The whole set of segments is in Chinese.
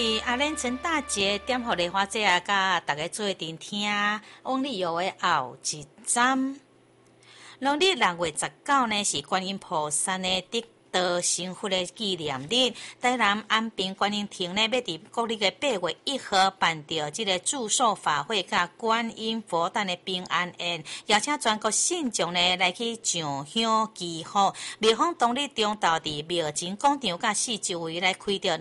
阿莲陈大姐点互梨花姐啊，甲大家做阵听王力友的后一站。农历6月19呢，是观音菩萨的得道成佛的纪念日。台南安平观音亭呢，要伫国历的8月1号办着这个祝寿法会，甲观音佛诞的平安宴，邀请全国信众呢来去上香祈福。庙方当日中昼伫庙前广场甲四周围来开着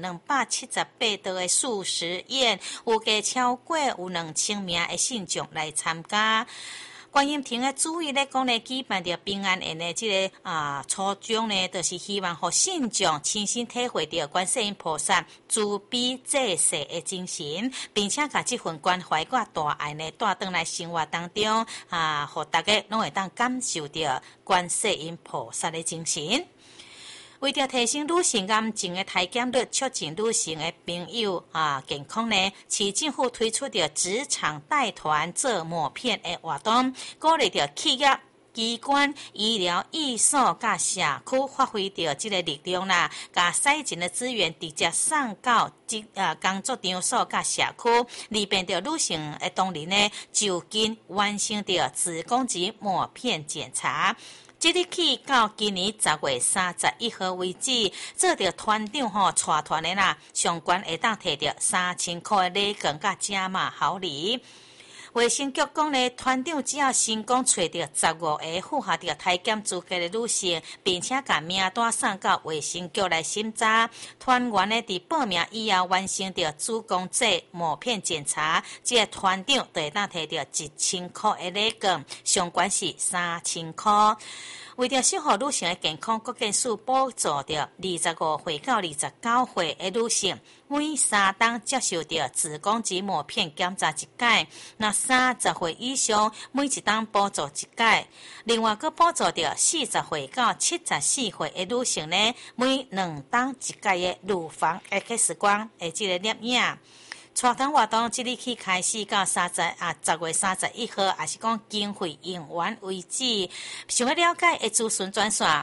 278道的素食宴，有加超过有2000名的信众来参加。观音亭的主意咧讲咧，举办着平安宴的这个初衷呢，就是希望互信众亲身体会到观世音菩萨慈悲济世的精神，并且把这份关怀甲大爱呢带转来生活当中互大家拢会当感受到观世音菩萨的精神。为着提升女性癌症的体检率，促进女性的朋友健康呢，市政府推出着职场带团做抹片的活动，鼓励着企业、机关、医疗、艺术甲社区发挥着这个力量啦，甲使尽的资源直接送到工作场所甲社区，利便着女性的同仁呢就近完成着子宫肌抹片检查。即日起到今年10月31号为止，做着团长带团的啦，上悬会当摕着3000块的礼券甲加码好礼。卫生局讲呢，团长只要成功找到15个符合着体检资格的女性，并且把名单送到卫生局来审查，团员呢伫报名以后完成着子宫肌抹片检查，这个团长就会当摕到1000块的礼券，上悬是3000块。为着守护女性的健康，国健署补助着25岁到29岁的女性，每3档接受着子宫肌抹片检查1届，那30岁以上每1档补助1届。另外，佮补助着40岁到74岁的女性呢，每2档1届的乳房 X 光的这个摄影。带团活动即日起开始到10月31号，也是讲经费用完为止。想要了解的资讯专线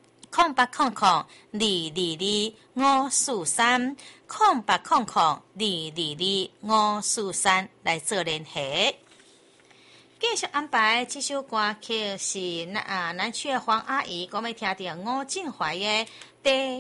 0800-222-543，0800-222-543来做联系。继续安排这首歌曲是南区的黄阿姨，我们听到吴静怀的《